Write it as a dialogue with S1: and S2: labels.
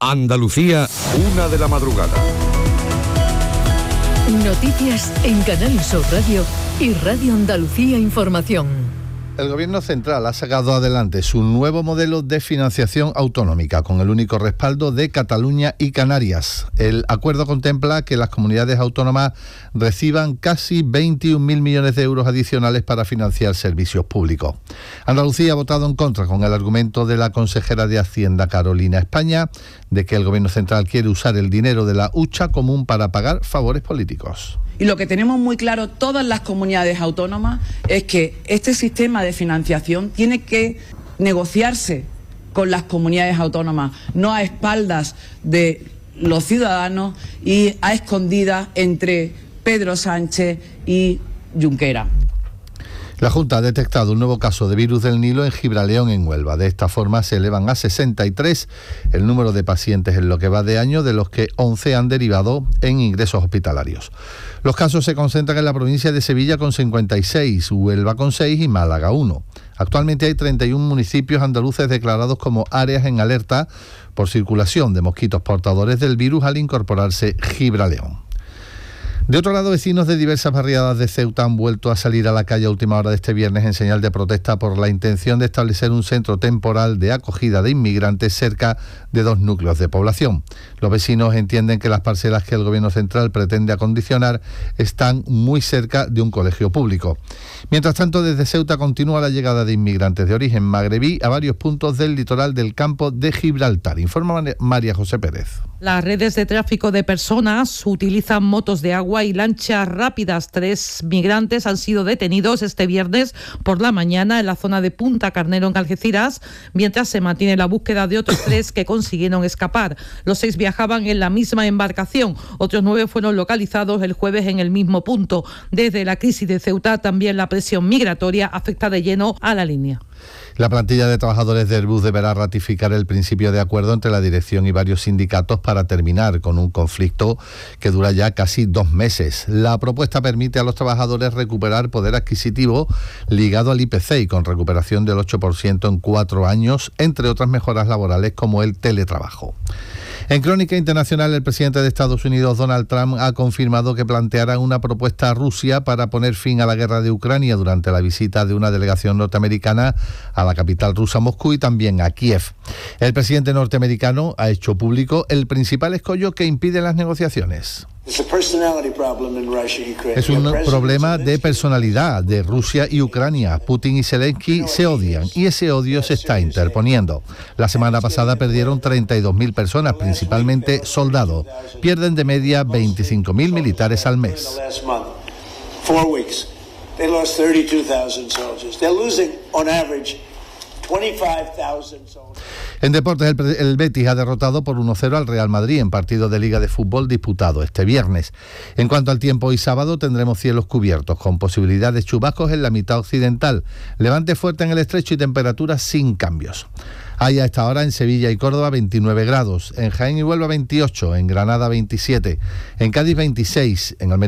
S1: Andalucía, 1:00 a.m.
S2: Noticias en Canal Sur Radio y Radio Andalucía Información.
S3: El Gobierno central ha sacado adelante su nuevo modelo de financiación autonómica con el único respaldo de Cataluña y Canarias. El acuerdo contempla que las comunidades autónomas reciban casi 21.000 millones de euros adicionales para financiar servicios públicos. Andalucía ha votado en contra con el argumento de la consejera de Hacienda, Carolina España, de que el Gobierno central quiere usar el dinero de la hucha común para pagar favores políticos.
S4: Y lo que tenemos muy claro todas las comunidades autónomas es que este sistema de financiación tiene que negociarse con las comunidades autónomas, no a espaldas de los ciudadanos y a escondidas entre Pedro Sánchez y Junqueras.
S3: La Junta ha detectado un nuevo caso de virus del Nilo en Gibraleón, en Huelva. De esta forma se elevan a 63 el número de pacientes en lo que va de año, de los que 11 han derivado en ingresos hospitalarios. Los casos se concentran en la provincia de Sevilla con 56, Huelva con 6 y Málaga 1. Actualmente hay 31 municipios andaluces declarados como áreas en alerta por circulación de mosquitos portadores del virus al incorporarse Gibraleón. De otro lado, vecinos de diversas barriadas de Ceuta han vuelto a salir a la calle a última hora de este viernes en señal de protesta por la intención de establecer un centro temporal de acogida de inmigrantes cerca de 2 núcleos de población. Los vecinos entienden que las parcelas que el Gobierno central pretende acondicionar están muy cerca de un colegio público. Mientras tanto, desde Ceuta continúa la llegada de inmigrantes de origen magrebí a varios puntos del litoral del campo de Gibraltar. Informa María José Pérez.
S5: Las redes de tráfico de personas utilizan motos de agua y lanchas rápidas. 3 migrantes han sido detenidos este viernes por la mañana en la zona de Punta Carnero, en Algeciras, mientras se mantiene la búsqueda de otros 3 que consiguieron escapar. Los 6 viajaban en la misma embarcación. Otros 9 fueron localizados el jueves en el mismo punto. Desde la crisis de Ceuta, también la presión migratoria afecta de lleno a la línea.
S3: La plantilla de trabajadores de Airbus deberá ratificar el principio de acuerdo entre la dirección y varios sindicatos para terminar con un conflicto que dura ya casi 2 meses. La propuesta permite a los trabajadores recuperar poder adquisitivo ligado al IPC y con recuperación del 8% en 4 años, entre otras mejoras laborales como el teletrabajo. En Crónica Internacional, el presidente de Estados Unidos, Donald Trump, ha confirmado que planteará una propuesta a Rusia para poner fin a la guerra de Ucrania durante la visita de una delegación norteamericana a la capital rusa, Moscú, y también a Kiev. El presidente norteamericano ha hecho público el principal escollo que impide las negociaciones. Es un problema de personalidad de Rusia y Ucrania. Putin y Zelensky se odian y ese odio se está interponiendo. La semana pasada perdieron 32.000 personas, principalmente soldados. Pierden de media 25.000 militares al mes. En deportes, el Betis ha derrotado por 1-0 al Real Madrid en partido de Liga de Fútbol disputado este viernes. En cuanto al tiempo, hoy sábado tendremos cielos cubiertos con posibilidad de chubascos en la mitad occidental, levante fuerte en el estrecho y temperaturas sin cambios. Hay a esta hora en Sevilla y Córdoba 29 grados, en Jaén y Huelva 28, en Granada 27, en Cádiz 26, en Almería